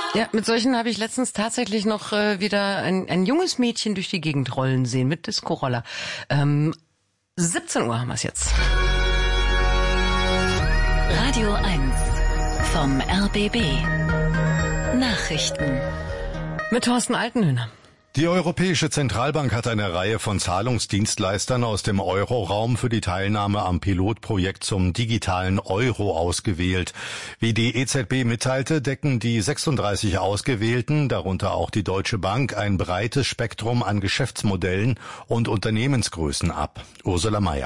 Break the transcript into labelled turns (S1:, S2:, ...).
S1: Ja, mit solchen habe ich letztens tatsächlich noch wieder ein junges Mädchen durch die Gegend rollen sehen mit Disco-Roller. 17 Uhr haben wir es jetzt.
S2: Radio 1 vom RBB. Nachrichten.
S1: Mit Thorsten Altenhöhner.
S3: Die Europäische Zentralbank hat eine Reihe von Zahlungsdienstleistern aus dem Euroraum für die Teilnahme am Pilotprojekt zum digitalen Euro ausgewählt. Wie die EZB mitteilte, decken die 36 Ausgewählten, darunter auch die Deutsche Bank, ein breites Spektrum an Geschäftsmodellen und Unternehmensgrößen ab. Ursula Mayer.